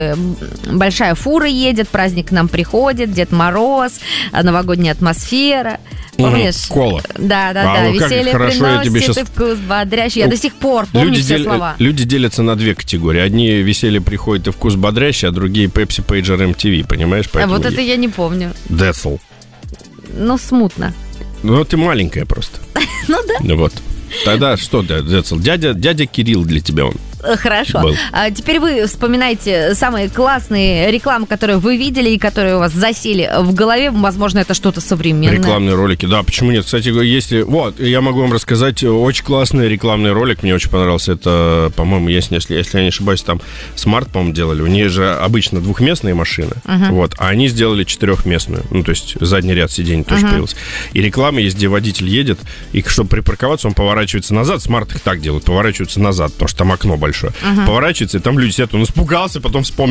большая фура едет, праздник к нам приходит, Дед Мороз, новогодняя атмосфера. Помнишь? Кола. Да. Веселье приносит и вкус бодрящий. Я до сих пор помню все слова. Люди делятся на две категории. Одни веселье приходит и вкус бодрящий, а другие Pepsi, Pager, MTV, понимаешь? Поэтому вот это я не помню. Децл. Ну, смутно. Ну, ты маленькая просто. Ну, да. Вот. Тогда что, Децл? Дядя Кирилл для тебя он. Хорошо. Теперь вы вспоминайте самые классные рекламы, которые вы видели и которые у вас засели в голове. Возможно, это что-то современное. Рекламные ролики, да, почему нет? Кстати, если... Вот, я могу вам рассказать очень классный рекламный ролик, мне очень понравился. Это, по-моему, если я не ошибаюсь, там Smart, по-моему, делали. У них же обычно двухместные машины, вот, а они сделали четырехместную. Ну, то есть задний ряд сидений тоже появился. И реклама есть, где водитель едет, и чтобы припарковаться, он поворачивается назад. Smart их так делают, поворачиваются назад, потому что там окно большое. Поворачивается, и там люди сидят, он испугался, потом вспомнил.